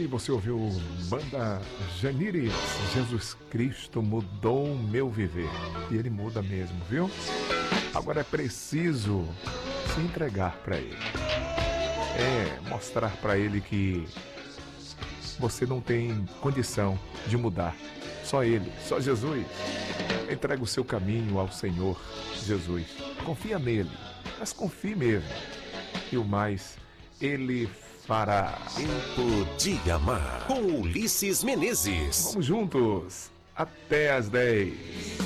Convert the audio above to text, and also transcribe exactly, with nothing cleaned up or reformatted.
aí você ouviu Banda Janires, Jesus Cristo mudou o meu viver. E ele muda mesmo, viu? Agora é preciso se entregar para ele. É, mostrar para ele que você não tem condição de mudar. Só ele, só Jesus. Entrega o seu caminho ao Senhor Jesus. Confia nele, mas confie mesmo. E o mais, ele fará. Tempo de Amar, com Ulisses Menezes. Vamos juntos, até às dez.